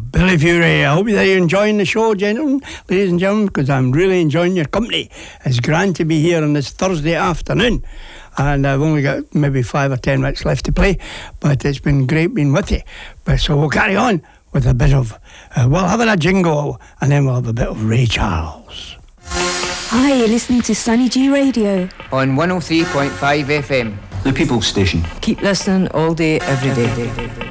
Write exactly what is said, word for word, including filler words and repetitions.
Billy Fury. I hope that you're enjoying the show, gentlemen, ladies and gentlemen, because I'm really enjoying your company. It's grand to be here on this Thursday afternoon, and I've only got maybe five or ten minutes left to play, but it's been great being with you. But so we'll carry on with a bit of, uh, we'll have a jingle, and then we'll have a bit of Ray Charles. Hi, you're listening to Sunny G Radio on one oh three point five F M, the People's Station. Keep listening all day, every day.